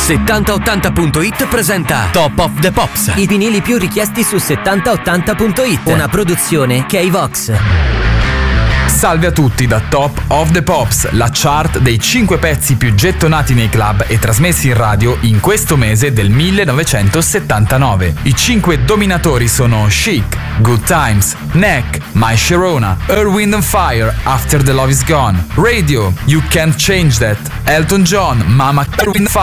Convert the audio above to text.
7080.it presenta Top of the Pops. I vinili più richiesti su 7080.it. Una produzione K-Vox. Salve a tutti da Top of the Pops, la chart dei 5 pezzi più gettonati nei club e trasmessi in radio in questo mese del 1979. I 5 dominatori sono Chic, Good Times, Neck, My Sharona, Earth, Wind and Fire, After the Love is Gone, Radio, You Can't Change That, Elton John, Mama, Earth, Wind and Fire.